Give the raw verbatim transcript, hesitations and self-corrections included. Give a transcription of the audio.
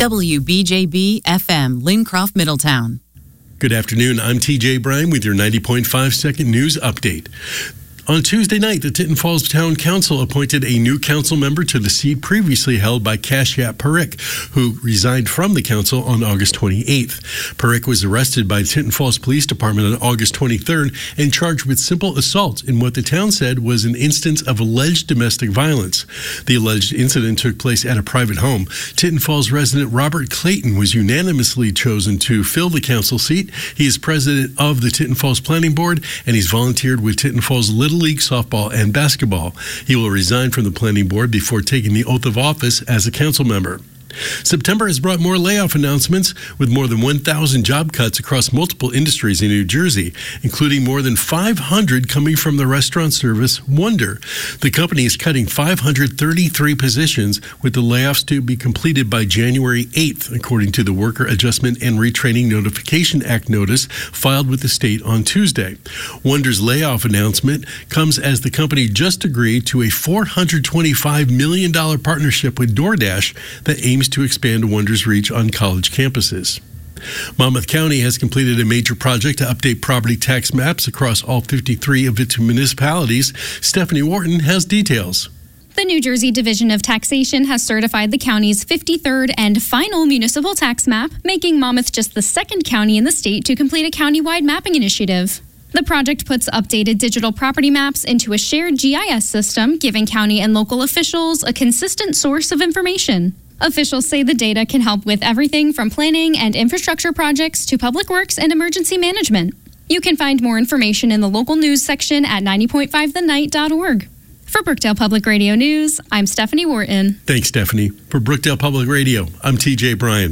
W B J B F M, Lincroft, Middletown. Good afternoon. I'm T J Bryan with your ninety point five second news update. On Tuesday night, the Tinton Falls Town Council appointed a new council member to the seat previously held by Kashyap Parikh, who resigned from the council on August twenty-eighth. Parikh was arrested by the Tinton Falls Police Department on August twenty-third and charged with simple assault in what the town said was an instance of alleged domestic violence. The alleged incident took place at a private home. Tinton Falls resident Robert Clayton was unanimously chosen to fill the council seat. He is president of the Tinton Falls Planning Board, and he's volunteered with Tinton Falls Little League softball and basketball. He will resign from the planning board before taking the oath of office as a council member. September has brought more layoff announcements, with more than one thousand job cuts across multiple industries in New Jersey, including more than five hundred coming from the restaurant service Wonder. The company is cutting five hundred thirty-three positions, with the layoffs to be completed by January eighth, according to the Worker Adjustment and Retraining Notification Act notice filed with the state on Tuesday. Wonder's layoff announcement comes as the company just agreed to a four hundred twenty-five million dollars partnership with DoorDash that aims to expand Wonder's reach on college campuses. Monmouth County has completed a major project to update property tax maps across all fifty-three of its municipalities. Stephanie Wharton has details. The New Jersey Division of Taxation has certified the county's fifty-third and final municipal tax map, making Monmouth just the second county in the state to complete a countywide mapping initiative. The project puts updated digital property maps into a shared G I S system, giving county and local officials a consistent source of information. Officials say the data can help with everything from planning and infrastructure projects to public works and emergency management. You can find more information in the local news section at ninety point five the night dot org. For Brookdale Public Radio News, I'm Stephanie Wharton. Thanks, Stephanie. For Brookdale Public Radio, I'm T J Bryan.